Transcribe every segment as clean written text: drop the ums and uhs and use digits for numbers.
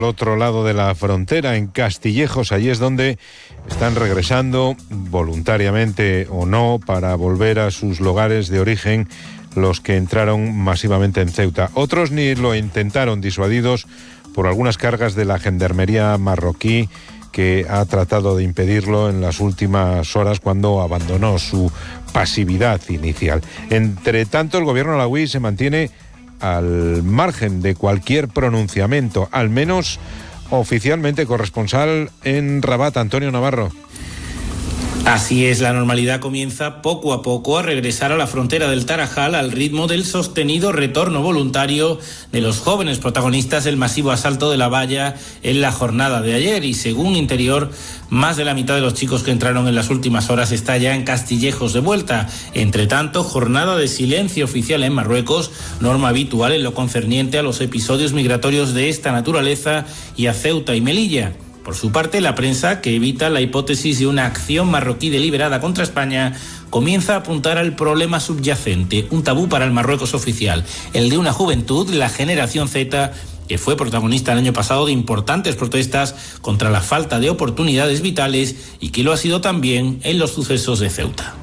Al otro lado de la frontera, en Castillejos, allí es donde están regresando, voluntariamente o no, para volver a sus lugares de origen los que entraron masivamente en Ceuta. Otros ni lo intentaron, disuadidos por algunas cargas de la gendarmería marroquí, que ha tratado de impedirlo en las últimas horas cuando abandonó su pasividad inicial. Entre tanto, el gobierno alauí se mantiene al margen de cualquier pronunciamiento, al menos oficialmente. Corresponsal en Rabat, Antonio Navarro. Así es, la normalidad comienza poco a poco a regresar a la frontera del Tarajal al ritmo del sostenido retorno voluntario de los jóvenes protagonistas del masivo asalto de la valla en la jornada de ayer, y según Interior, más de la mitad de los chicos que entraron en las últimas horas está ya en Castillejos de vuelta. Entre tanto, jornada de silencio oficial en Marruecos, norma habitual en lo concerniente a los episodios migratorios de esta naturaleza, y a Ceuta y Melilla. Por su parte, la prensa, que evita la hipótesis de una acción marroquí deliberada contra España, comienza a apuntar al problema subyacente, un tabú para el Marruecos oficial, el de una juventud, la generación Z, que fue protagonista el año pasado de importantes protestas contra la falta de oportunidades vitales y que lo ha sido también en los sucesos de Ceuta.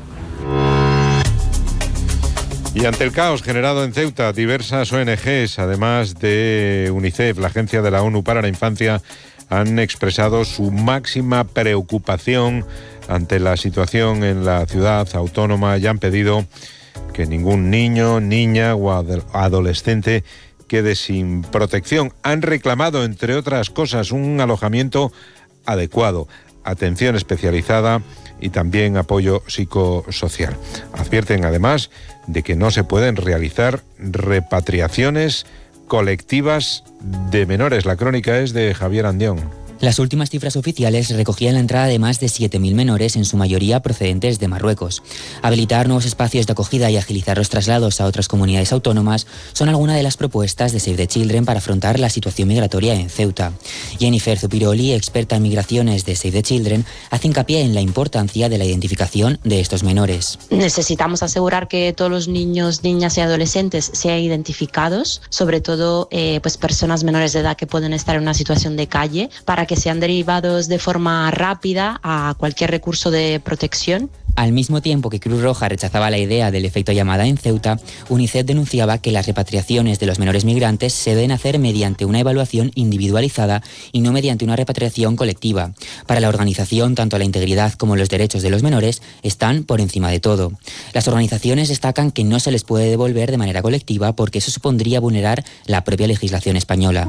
Y ante el caos generado en Ceuta, diversas ONGs, además de UNICEF, la Agencia de la ONU para la Infancia, han expresado su máxima preocupación ante la situación en la ciudad autónoma y han pedido que ningún niño, niña o adolescente quede sin protección. Han reclamado, entre otras cosas, un alojamiento adecuado, atención especializada y también apoyo psicosocial. Advierten además de que no se pueden realizar repatriaciones colectivas de menores. La crónica es de Javier Andión. Las últimas cifras oficiales recogían la entrada de más de 7.000 menores, en su mayoría procedentes de Marruecos. Habilitar nuevos espacios de acogida y agilizar los traslados a otras comunidades autónomas son algunas de las propuestas de Save the Children para afrontar la situación migratoria en Ceuta. Jennifer Zupiroli, experta en migraciones de Save the Children, hace hincapié en la importancia de la identificación de estos menores. Necesitamos asegurar que todos los niños, niñas y adolescentes sean identificados, sobre todo personas menores de edad que pueden estar en una situación de calle, para que sean derivados de forma rápida a cualquier recurso de protección. Al mismo tiempo que Cruz Roja rechazaba la idea del efecto llamada en Ceuta, UNICEF denunciaba que las repatriaciones de los menores migrantes se deben hacer mediante una evaluación individualizada y no mediante una repatriación colectiva. Para la organización, tanto la integridad como los derechos de los menores están por encima de todo. Las organizaciones destacan que no se les puede devolver de manera colectiva porque eso supondría vulnerar la propia legislación española.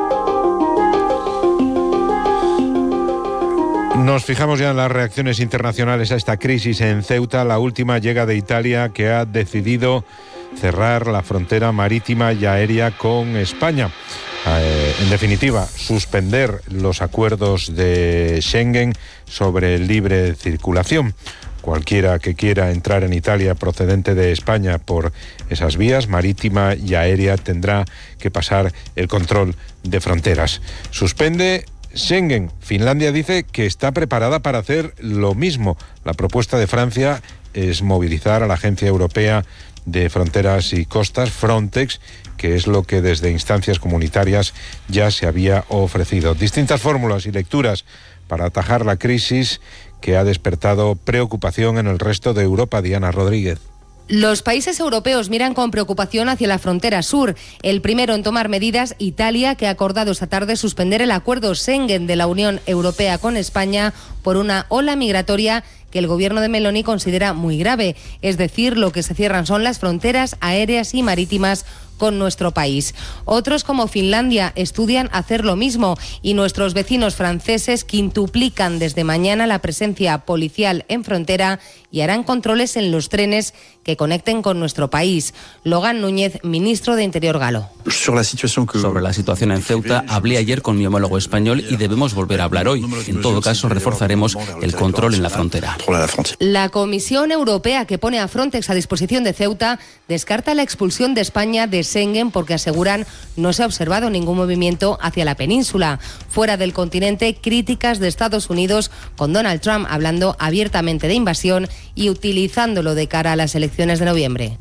Nos fijamos ya en las reacciones internacionales a esta crisis en Ceuta. La última llega de Italia, que ha decidido cerrar la frontera marítima y aérea con España. En definitiva, suspender los acuerdos de Schengen sobre libre circulación. Cualquiera que quiera entrar en Italia procedente de España por esas vías, marítima y aérea, tendrá que pasar el control de fronteras. Suspende Schengen. Finlandia dice que está preparada para hacer lo mismo. La propuesta de Francia es movilizar a la Agencia Europea de Fronteras y Costas, Frontex, que es lo que desde instancias comunitarias ya se había ofrecido. Distintas fórmulas y lecturas para atajar la crisis que ha despertado preocupación en el resto de Europa. Diana Rodríguez. Los países europeos miran con preocupación hacia la frontera sur. El primero en tomar medidas, Italia, que ha acordado esta tarde suspender el acuerdo Schengen de la Unión Europea con España por una ola migratoria que el gobierno de Meloni considera muy grave. Es decir, lo que se cierran son las fronteras aéreas y marítimas con nuestro país. Otros, como Finlandia, estudian hacer lo mismo, y nuestros vecinos franceses quintuplican desde mañana la presencia policial en frontera y harán controles en los trenes que conecten con nuestro país. Logan Núñez, ministro de Interior galo. Sobre la situación en Ceuta, hablé ayer con mi homólogo español y debemos volver a hablar hoy. En todo caso, reforzaremos el control en la frontera. La Comisión Europea, que pone a Frontex a disposición de Ceuta, descarta la expulsión de España de Schengen porque aseguran no se ha observado ningún movimiento hacia la península. Fuera del continente, críticas de Estados Unidos, con Donald Trump hablando abiertamente de invasión y utilizándolo de cara a las elecciones de noviembre.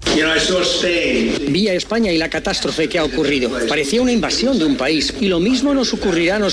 Vi a España y la catástrofe que ha ocurrido. Parecía una invasión de un país y lo mismo nos ocurrirá a nosotros.